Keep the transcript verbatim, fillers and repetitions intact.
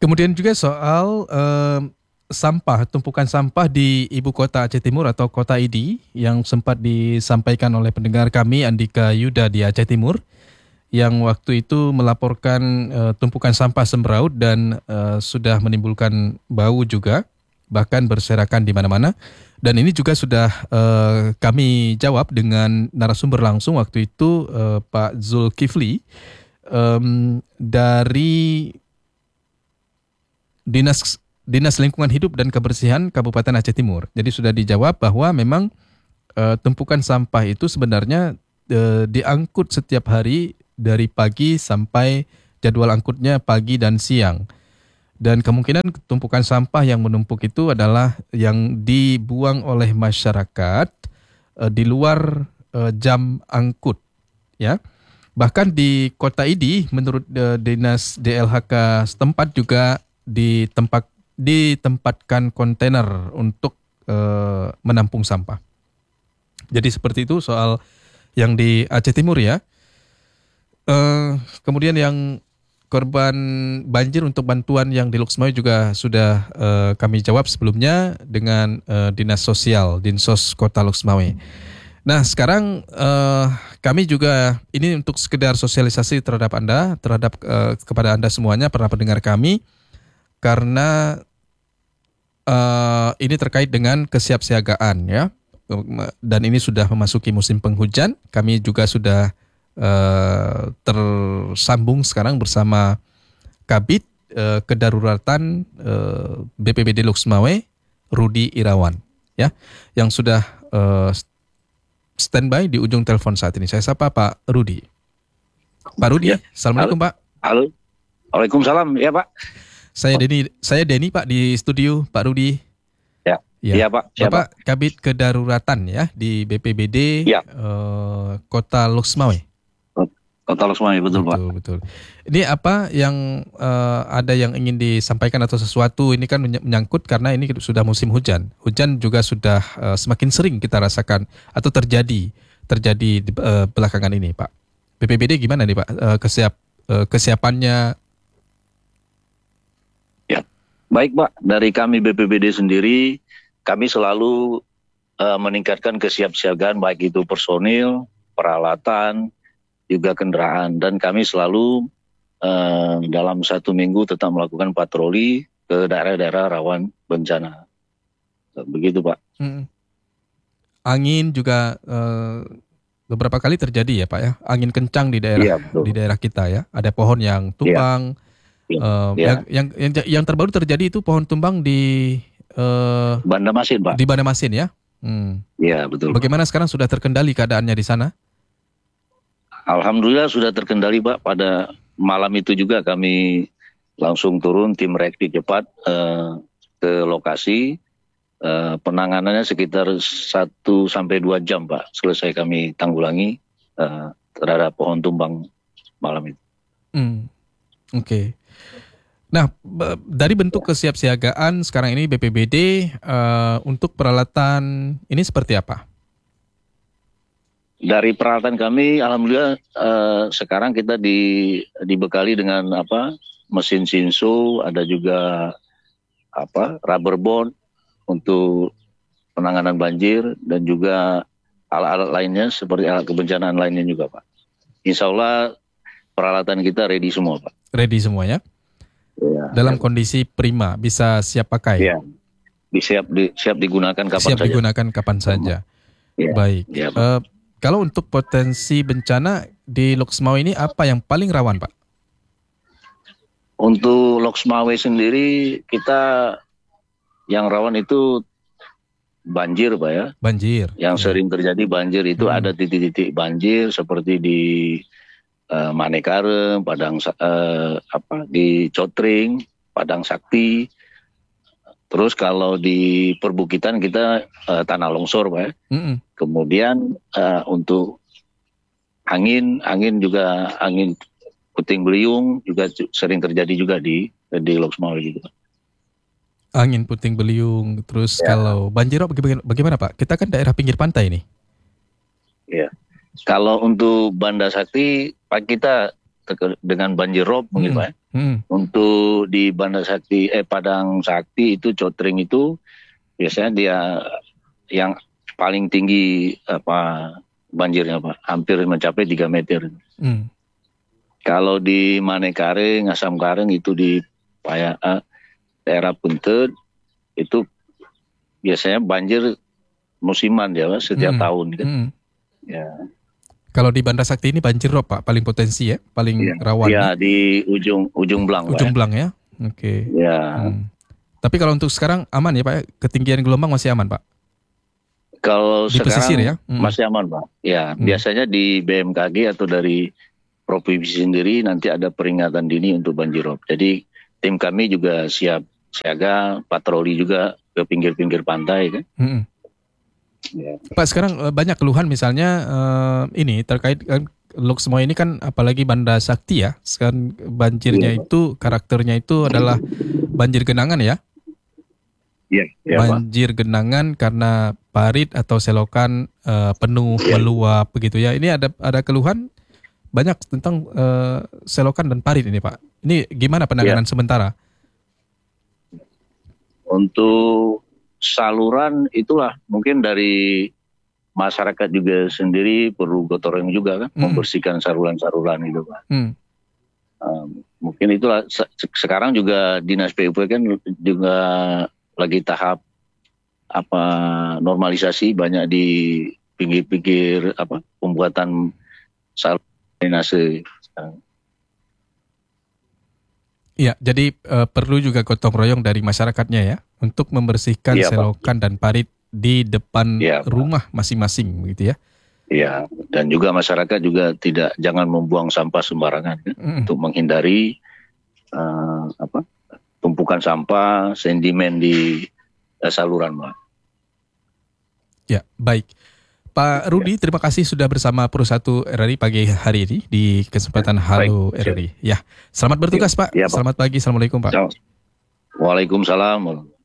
Kemudian juga soal eh, sampah, tumpukan sampah di ibu kota Aceh Timur atau Kota Idi yang sempat disampaikan oleh pendengar kami Andika Yuda di Aceh Timur, yang waktu itu melaporkan uh, tumpukan sampah semraut dan uh, sudah menimbulkan bau juga, bahkan berserakan di mana-mana. Dan ini juga sudah uh, kami jawab dengan narasumber langsung waktu itu, uh, Pak Zulkifli um, dari Dinas Dinas Lingkungan Hidup dan Kebersihan Kabupaten Aceh Timur. Jadi sudah dijawab bahwa memang uh, tumpukan sampah itu sebenarnya uh, diangkut setiap hari dari pagi sampai jadwal angkutnya pagi dan siang. Dan kemungkinan tumpukan sampah yang menumpuk itu adalah yang dibuang oleh masyarakat uh, di luar uh, jam angkut, ya. Bahkan di Kota Idi menurut uh, Dinas D L H K setempat juga ditempat ditempatkan kontainer untuk uh, menampung sampah. Jadi seperti itu soal yang di Aceh Timur, ya. Uh, kemudian yang korban banjir untuk bantuan yang di Loksmawe juga sudah uh, kami jawab sebelumnya dengan uh, Dinas Sosial, Dinsos Kota Loksmawe. Nah sekarang uh, kami juga ini untuk sekedar sosialisasi terhadap Anda, terhadap uh, kepada Anda semuanya, para pendengar kami, karena uh, ini terkait dengan kesiapsiagaan, ya. Dan ini sudah memasuki musim penghujan, kami juga sudah Uh, tersambung sekarang bersama Kabid uh, Kedaruratan uh, B P B D Loksmawe, Rudi Irawan, ya, yang sudah uh, standby di ujung telepon saat ini. Saya sapa Pak Rudi. Pak Rudi, ya. Assalamualaikum. Halo. Pak. Halo. Waalaikumsalam, ya Pak. Saya Deni, saya Deni Pak di studio, Pak Rudi. Ya, ya, ya Pak. Bapak Kabid Kedaruratan, ya, di B P B D ya. uh, Kota Loksmawe. Kota Loksmawe, betul, betul Pak. Betul. Ini apa yang uh, ada yang ingin disampaikan atau sesuatu? Ini kan menyangkut karena ini sudah musim hujan. Hujan juga sudah uh, semakin sering kita rasakan atau terjadi terjadi di uh, belakangan ini, Pak. B P B D gimana nih Pak uh, kesiap uh, kesiapannya? Ya, baik Pak. Dari kami B P B D sendiri, kami selalu uh, meningkatkan kesiapsiagaan baik itu personil, peralatan, juga kendaraan, dan kami selalu uh, dalam satu minggu tetap melakukan patroli ke daerah-daerah rawan bencana. Begitu Pak. Hmm. Angin juga uh, beberapa kali terjadi ya Pak, ya, angin kencang di daerah ya, di daerah kita, ya. Ada pohon yang tumbang. Ya. Uh, ya. Yang, yang yang yang terbaru terjadi itu pohon tumbang di uh, Banda Masin Pak. Di Banda Masin, ya. Hmm. Ya betul. Bagaimana Pak. Sekarang sudah terkendali keadaannya di sana? Alhamdulillah sudah terkendali Pak. Pada malam itu juga kami langsung turun tim reaktif cepat uh, ke lokasi. Uh, penanganannya sekitar satu sampai dua jam Pak. Selesai kami tanggulangi uh, terhadap pohon tumbang malam itu. Hmm. Oke. Okay. Nah, b- dari bentuk kesiapsiagaan sekarang ini B P B D uh, untuk peralatan ini seperti apa? Dari peralatan kami, alhamdulillah uh, sekarang kita di, dibekali dengan apa mesin Shinso, ada juga apa rubber bond untuk penanganan banjir, dan juga alat-alat lainnya seperti alat kebencanaan lainnya juga Pak. Insya Allah peralatan kita ready semua Pak. Ready semua, ya? Ya, dalam ya. Kondisi prima, bisa siap pakai. Ya, siap, di, siap digunakan kapan siap saja. Siap digunakan kapan saja. Ya. Baik. Ya, uh, kalau untuk potensi bencana di Loksmawe ini apa yang paling rawan Pak? Untuk Loksmawe sendiri kita yang rawan itu banjir Pak, ya. Banjir. Yang ya. sering terjadi banjir itu hmm. ada titik-titik banjir seperti di uh, Manekarem, Padang uh, apa di Cotring, Padang Sakti. Terus kalau di perbukitan kita uh, tanah longsor Pak, ya. Mm-hmm. Kemudian uh, untuk angin, angin juga angin puting beliung juga sering terjadi juga di di Loksmawe gitu. Angin puting beliung, terus ya. Kalau banjirop bagaimana, bagaimana Pak? Kita kan daerah pinggir pantai nih. Ya. Kalau untuk Banda Sakti Pak kita dengan banjirop mungkin Pak. Hmm. Untuk di Banda Sakti, eh Padang Sakti itu Cotring itu biasanya dia yang paling tinggi apa banjirnya Pak, hampir mencapai tiga meter. Hmm. Kalau di Manekareng, Asam Kareng itu di Paya, eh, daerah Puntet itu biasanya banjir musiman ya Pak, setiap Hmm. tahun kan. Hmm. Ya. Kalau di Banda Sakti ini banjir rob Pak, paling potensi ya, paling Ya, rawan ya ya. di ujung ujung Blang Pak, Ujung ya. Blang ya. Oke. Ya. Hmm. Tapi kalau untuk sekarang aman ya Pak, ketinggian gelombang masih aman Pak? Kalau Di sekarang pesisir ya? Hmm. masih aman Pak. Ya, Hmm. biasanya di B M K G atau dari provinsi sendiri nanti ada peringatan dini untuk banjir rob. Jadi tim kami juga siap siaga, patroli juga ke pinggir-pinggir pantai kan. Hmm. Ya. Pak, sekarang eh, banyak keluhan misalnya eh, ini terkait kan Lok semua ini kan apalagi Banda Sakti ya. Sekarang banjirnya Iya, Pak. itu karakternya itu adalah banjir genangan ya. Iya, ya, Pak. Banjir genangan karena parit atau selokan eh, penuh Iya. meluap begitu ya. Ini ada ada keluhan banyak tentang eh, selokan dan parit ini Pak. Ini gimana penanganan sementara? Untuk saluran itulah mungkin dari masyarakat juga sendiri perlu gotong juga kan, Mm. membersihkan saluran-saluran itu Pak. Hmm. Um, mungkin itulah se- sekarang juga dinas P U P kan juga lagi tahap apa normalisasi banyak di pinggir-pinggir apa pembuatan saluran drainase sekarang. Iya, jadi eh, perlu juga gotong royong dari masyarakatnya ya untuk membersihkan Iya, Pak. selokan dan parit di depan Iya, Pak. rumah masing-masing begitu ya. Ya, dan juga masyarakat juga tidak jangan membuang sampah sembarangan kan, Mm. untuk menghindari eh, apa tumpukan sampah sedimen di eh, saluran Pak. Ya, baik. Pak Rudi, terima kasih sudah bersama Pro satu R R I pagi hari ini di kesempatan Halo Baik, R R I. Ya, selamat bertugas Pak. Ya, Pak. Selamat pagi. Assalamualaikum Pak. Waalaikumsalam.